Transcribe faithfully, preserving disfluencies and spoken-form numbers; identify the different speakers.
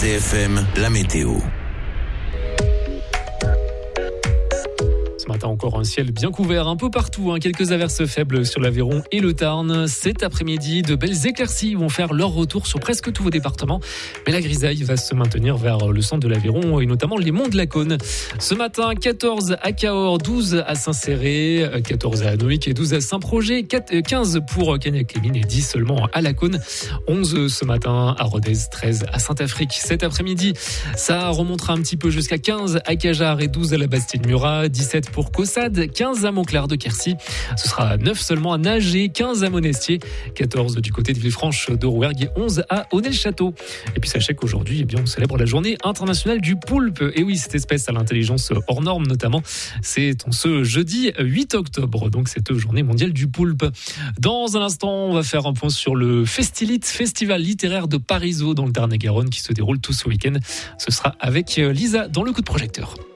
Speaker 1: C F M, la météo.
Speaker 2: Ce matin, encore un ciel bien couvert un peu partout, hein. Quelques averses faibles sur l'Aveyron et le Tarn. Cet après-midi, de belles éclaircies vont faire leur retour sur presque tous vos départements. Mais la grisaille va se maintenir vers le centre de l'Aveyron et notamment les monts de la Cône. Ce matin, quatorze à Cahors, douze à Saint-Céré, quatorze à Anoïque et douze à Saint-Projet, quinze pour Cagnac-les-Mines et dix seulement à la Cône. onze ce matin à Rodez, treize à Saint-Afrique. Cet après-midi, ça remontera un petit peu jusqu'à quinze à Cajarc et douze à la Bastide-Murat, dix-sept pour Caussade, quinze à Montclar de Quercy. Ce sera neuf seulement à Nager, quinze à Monestier, quatorze du côté de Villefranche de Rouergue et onze à Aunay-le-Château. Et puis sachez qu'aujourd'hui, eh bien, on célèbre la journée internationale du poulpe. Et oui, cette espèce à l'intelligence hors norme notamment, c'est ce jeudi huit octobre, donc cette journée mondiale du poulpe. Dans un instant, on va faire un point sur le Festilite, festival littéraire de Parisot dans le Tarn-et-Garonne qui se déroule tout ce week-end. Ce sera avec Lisa dans le coup de projecteur.